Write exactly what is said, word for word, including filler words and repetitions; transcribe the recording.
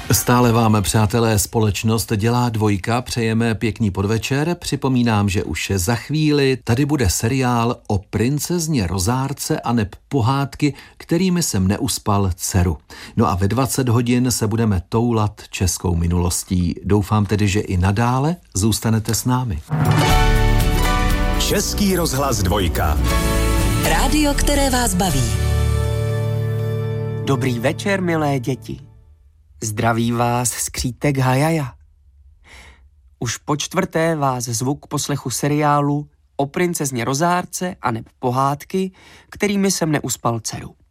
Stále vám, přátelé, společnost dělá dvojka, přejeme pěkný podvečer. Připomínám, že už za chvíli tady bude seriál o princezně Rozárce aneb pohádky, kterými jsem neuspal dceru. No a ve dvacet hodin se budeme toulat českou minulostí. Doufám tedy, že i nadále zůstanete s námi. Český rozhlas dvojka. Rádio, které vás baví. Dobrý večer, milé děti. Zdraví vás skřítek Hajaja. Už po čtvrté vás zvu k poslechu seriálu o princezně Rozárce aneb pohádky, kterými jsem neuspal dceru.